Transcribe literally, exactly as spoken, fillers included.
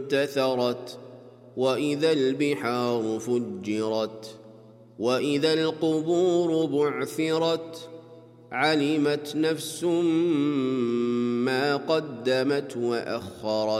انتثرت وإذا البحار فجرت وإذا القبور بعثرت علمت نفس ما قدمت وأخرت